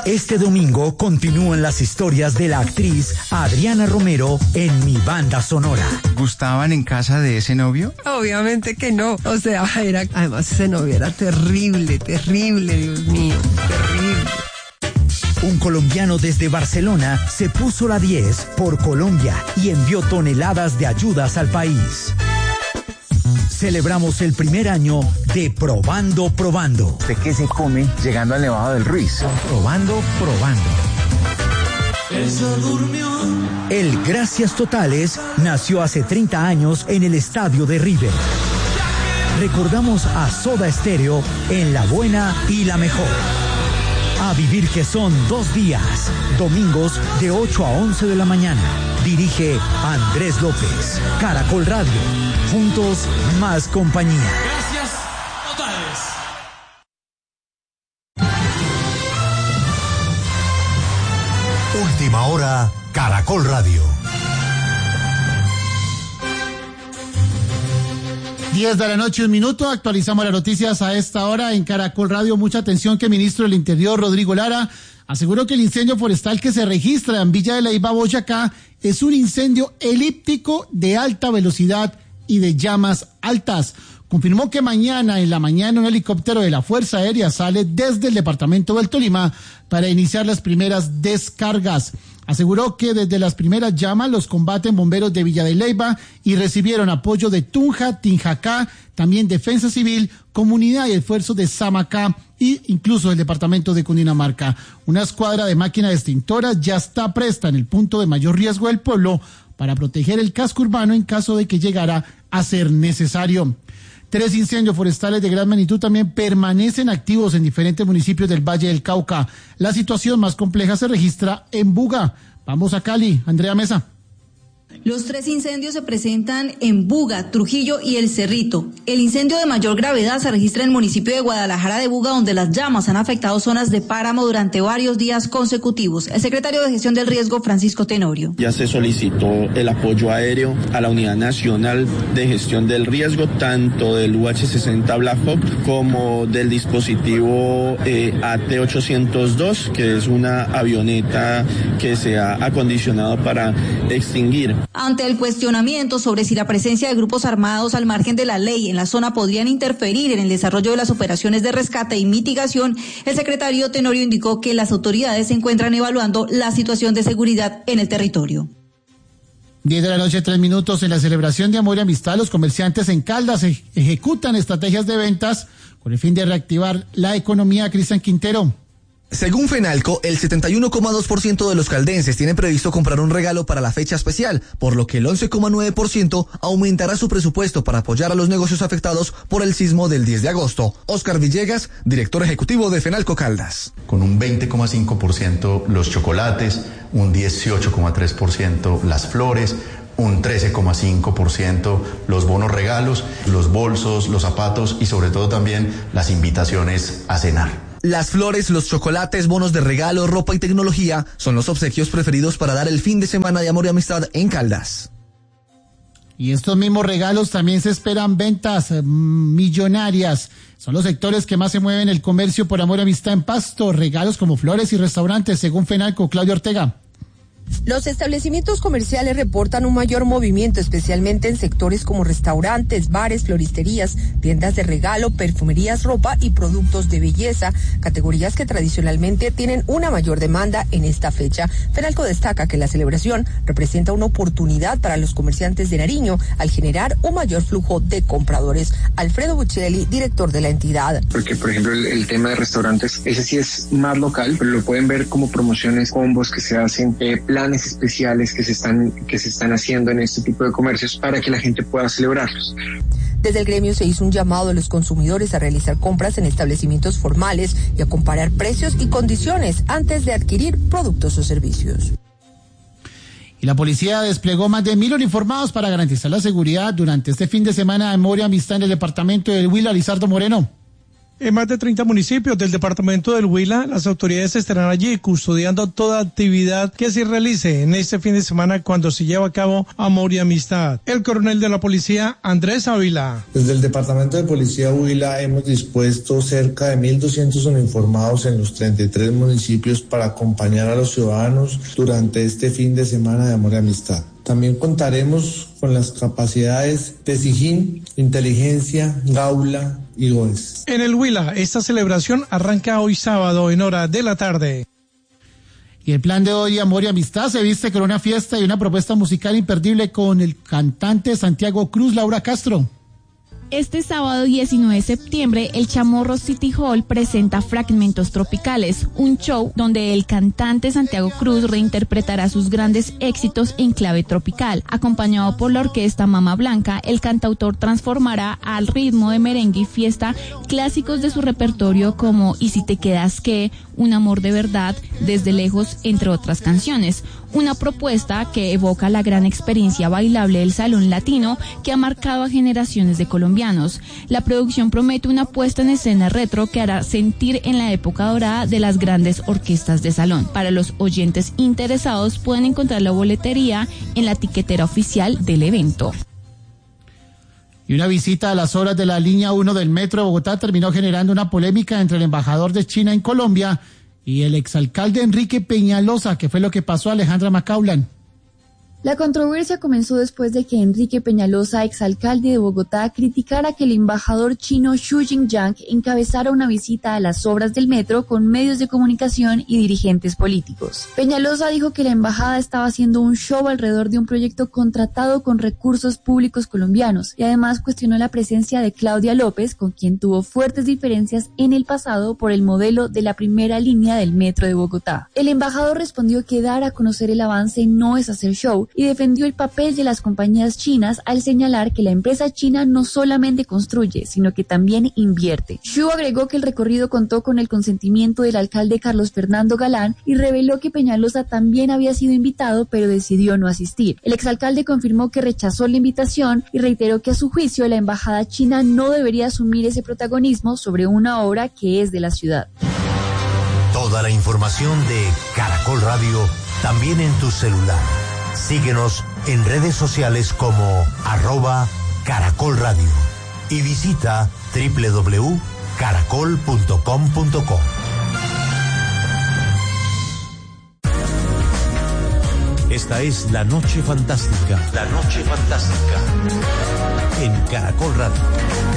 Este domingo continúan las historias de la actriz Adriana Romero en Mi Banda Sonora. ¿Gustaban en casa de ese novio? Obviamente que no. O sea, además ese novio era terrible, Dios mío, terrible. Un colombiano desde Barcelona se puso la 10 por Colombia y envió toneladas de ayudas al país. Celebramos el primer año de Probando. ¿De qué se come llegando al Nevado del Ruiz? Probando. Ella durmió. El Gracias Totales nació hace 30 años en el estadio de River. Recordamos a Soda Stereo en la buena y la mejor. A vivir que son 2 días, domingos de 8 a 11 de la mañana. Dirige Andrés López. Caracol Radio. Juntos, más compañía. Gracias totales. Última hora, Caracol Radio. 10 de la noche, 1 minuto. Actualizamos las noticias a esta hora en Caracol Radio. Mucha atención que el ministro del Interior, Rodrigo Lara, aseguró que el incendio forestal que se registra en Villa de Leyva, Boyacá, es un incendio elíptico de alta velocidad y de llamas altas. Confirmó que mañana en la mañana un helicóptero de la Fuerza Aérea sale desde el departamento del Tolima para iniciar las primeras descargas. Aseguró que desde las primeras llamas los combaten bomberos de Villa de Leyva y recibieron apoyo de Tunja, Tinjacá, también Defensa Civil, Comunidad y Esfuerzo de Samacá e incluso el departamento de Cundinamarca. Una escuadra de máquinas extintoras ya está presta en el punto de mayor riesgo del pueblo para proteger el casco urbano en caso de que llegara a ser necesario. 3 incendios forestales de gran magnitud también permanecen activos en diferentes municipios del Valle del Cauca. La situación más compleja se registra en Buga. Vamos a Cali, Andrea Mesa. Los 3 incendios se presentan en Buga, Trujillo y El Cerrito. El incendio de mayor gravedad se registra en el municipio de Guadalajara de Buga, donde las llamas han afectado zonas de páramo durante varios días consecutivos. El secretario de Gestión del Riesgo, Francisco Tenorio. Ya se solicitó el apoyo aéreo a la Unidad Nacional de Gestión del Riesgo, tanto del UH-60 Black Hawk como del dispositivo AT-802, que es una avioneta que se ha acondicionado para extinguir. Ante el cuestionamiento sobre si la presencia de grupos armados al margen de la ley en la zona podrían interferir en el desarrollo de las operaciones de rescate y mitigación, el secretario Tenorio indicó que las autoridades se encuentran evaluando la situación de seguridad en el territorio. 10 de la noche, 3 minutos. En la celebración de Amor y Amistad, los comerciantes en Caldas ejecutan estrategias de ventas con el fin de reactivar la economía. Cristian Quintero. Según Fenalco, el 71,2% de los caldenses tienen previsto comprar un regalo para la fecha especial, por lo que el 11,9% aumentará su presupuesto para apoyar a los negocios afectados por el sismo del 10 de agosto. Óscar Villegas, director ejecutivo de Fenalco Caldas. Con un 20,5% los chocolates, un 18,3% las flores, un 13,5% los bonos regalos, los bolsos, los zapatos y sobre todo también las invitaciones a cenar. Las flores, los chocolates, bonos de regalo, ropa y tecnología son los obsequios preferidos para dar el fin de semana de Amor y Amistad en Caldas. Y estos mismos regalos también se esperan ventas millonarias. Son los sectores que más se mueven el comercio por Amor y Amistad en Pasto. Regalos como flores y restaurantes, según Fenalco. Claudio Ortega. Los establecimientos comerciales reportan un mayor movimiento, especialmente en sectores como restaurantes, bares, floristerías, tiendas de regalo, perfumerías, ropa y productos de belleza, categorías que tradicionalmente tienen una mayor demanda en esta fecha. Fenalco destaca que la celebración representa una oportunidad para los comerciantes de Nariño al generar un mayor flujo de compradores. Alfredo Buccelli, director de la entidad. Porque, por ejemplo, el tema de restaurantes, ese sí es más local, pero lo pueden ver como promociones, combos que se hacen, planes especiales que se están haciendo en este tipo de comercios para que la gente pueda celebrarlos. Desde el gremio se hizo un llamado a los consumidores a realizar compras en establecimientos formales y a comparar precios y condiciones antes de adquirir productos o servicios. Y la policía desplegó más de 1,000 uniformados para garantizar la seguridad durante este fin de semana de Amor y Amistad en el departamento del Huila. Lizardo Moreno. En más de 30 municipios del departamento del Huila, las autoridades estarán allí custodiando toda actividad que se realice en este fin de semana cuando se lleva a cabo Amor y Amistad. El coronel de la policía, Andrés Ávila. Desde el departamento de policía Huila hemos dispuesto cerca de 1.200 uniformados en los 33 municipios para acompañar a los ciudadanos durante este fin de semana de Amor y Amistad. También contaremos con las capacidades de SIGIN, Inteligencia, Gaula y GOES. En el Huila, esta celebración arranca hoy sábado en hora de la tarde. Y el plan de hoy, Amor y Amistad, se viste con una fiesta y una propuesta musical imperdible con el cantante Santiago Cruz, Laura Castro. Este sábado 19 de septiembre, el Chamorro City Hall presenta Fragmentos Tropicales, un show donde el cantante Santiago Cruz reinterpretará sus grandes éxitos en clave tropical. Acompañado por la orquesta Mama Blanca, el cantautor transformará al ritmo de merengue y fiesta clásicos de su repertorio como Y si te quedas qué, Un amor de verdad, Desde lejos, entre otras canciones. Una propuesta que evoca la gran experiencia bailable del Salón Latino que ha marcado a generaciones de colombianos. La producción promete una puesta en escena retro que hará sentir en la época dorada de las grandes orquestas de salón. Para los oyentes interesados pueden encontrar la boletería en la tiquetera oficial del evento. Y una visita a las obras de la línea 1 del Metro de Bogotá terminó generando una polémica entre el embajador de China en Colombia y el exalcalde Enrique Peñalosa, que fue lo que pasó a Alejandra Macaulan. La controversia comenzó después de que Enrique Peñalosa, exalcalde de Bogotá, criticara que el embajador chino Xu Jinjiang encabezara una visita a las obras del metro con medios de comunicación y dirigentes políticos. Peñalosa dijo que la embajada estaba haciendo un show alrededor de un proyecto contratado con recursos públicos colombianos y además cuestionó la presencia de Claudia López, con quien tuvo fuertes diferencias en el pasado por el modelo de la primera línea del metro de Bogotá. El embajador respondió que dar a conocer el avance no es hacer show y defendió el papel de las compañías chinas al señalar que la empresa china no solamente construye, sino que también invierte. Xu agregó que el recorrido contó con el consentimiento del alcalde Carlos Fernando Galán y reveló que Peñalosa también había sido invitado, pero decidió no asistir. El exalcalde confirmó que rechazó la invitación y reiteró que a su juicio la embajada china no debería asumir ese protagonismo sobre una obra que es de la ciudad. Toda la información de Caracol Radio también en tu celular. Síguenos en redes sociales como @Caracol Radio y visita www.caracol.com.co. Esta es La Noche Fantástica. La Noche Fantástica en Caracol Radio.